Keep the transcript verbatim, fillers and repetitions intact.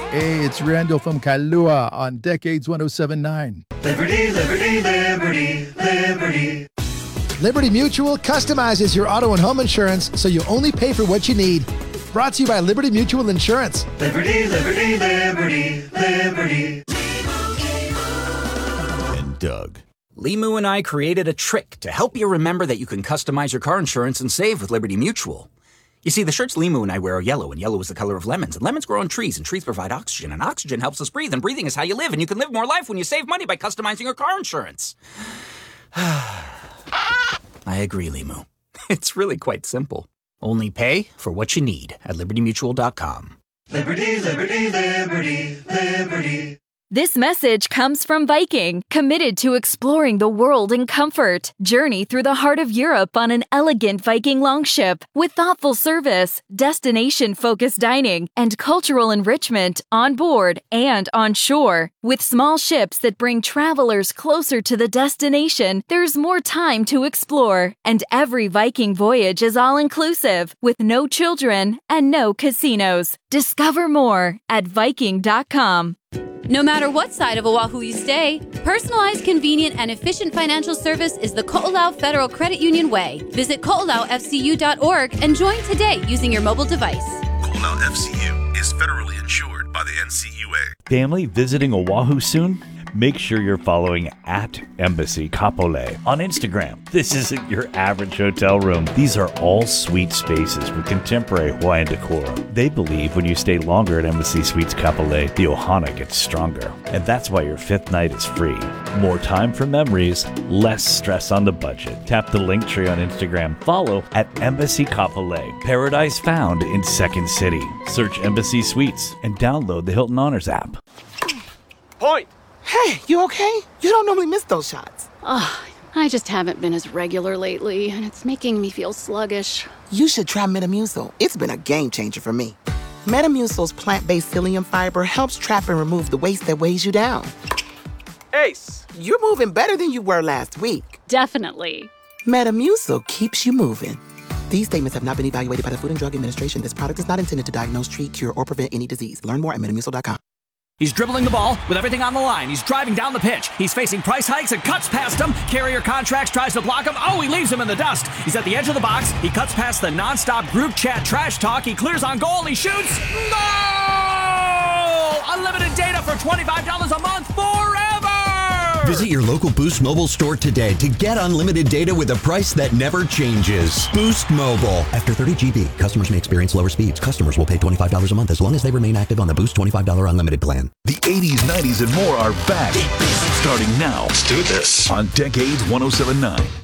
Hey, it's Randall from Kailua on Decades one oh seven point nine. Liberty, liberty, liberty, liberty. Liberty Mutual customizes your auto and home insurance so you only pay for what you need. Brought to you by Liberty Mutual Insurance. Liberty, liberty, liberty, liberty. And Doug. Limu and I created a trick to help you remember that you can customize your car insurance and save with Liberty Mutual. You see, the shirts Limu and I wear are yellow, and yellow is the color of lemons, and lemons grow on trees, and trees provide oxygen, and oxygen helps us breathe, and breathing is how you live, and you can live more life when you save money by customizing your car insurance. I agree, Limu. It's really quite simple. Only pay for what you need at liberty mutual dot com. Liberty, liberty, liberty, liberty. This message comes from Viking, committed to exploring the world in comfort. Journey through the heart of Europe on an elegant Viking longship with thoughtful service, destination-focused dining, and cultural enrichment on board and on shore. With small ships that bring travelers closer to the destination, there's more time to explore. And every Viking voyage is all-inclusive, with no children and no casinos. Discover more at viking dot com. No matter what side of Oahu you stay, personalized, convenient, and efficient financial service is the Ko'olau Federal Credit Union way. Visit ko'olau f c u dot org and join today using your mobile device. Ko'olau F C U is federally insured by the N C U A. Family visiting Oahu soon? Make sure you're following at Embassy Kapolei on Instagram. This isn't your average hotel room. These are all suite spaces with contemporary Hawaiian decor. They believe when you stay longer at Embassy Suites Kapolei, the ohana gets stronger. And that's why your fifth night is free. More time for memories, less stress on the budget. Tap the link tree on Instagram. Follow at Embassy Kapolei. Paradise found in Second City. Search Embassy Suites and download the Hilton Honors app. Point! Hey, you okay? You don't normally miss those shots. Ugh, I just haven't been as regular lately, and it's making me feel sluggish. You should try Metamucil. It's been a game changer for me. Metamucil's plant-based psyllium fiber helps trap and remove the waste that weighs you down. Ace! You're moving better than you were last week. Definitely. Metamucil keeps you moving. These statements have not been evaluated by the Food and Drug Administration. This product is not intended to diagnose, treat, cure, or prevent any disease. Learn more at metamucil dot com. He's dribbling the ball with everything on the line. He's driving down the pitch. He's facing price hikes and cuts past him. Carrier Contracts tries to block him. Oh, he leaves him in the dust. He's at the edge of the box. He cuts past the nonstop group chat trash talk. He clears on goal. He shoots. Goal! Unlimited data for twenty-five dollars a month forever! Visit your local Boost Mobile store today to get unlimited data with a price that never changes. Boost Mobile. After thirty gigabytes, customers may experience lower speeds. Customers will pay twenty-five dollars a month as long as they remain active on the Boost twenty-five dollars unlimited plan. The eighties, nineties, and more are back. Starting now. Let's do this. On Decades one oh seven point nine.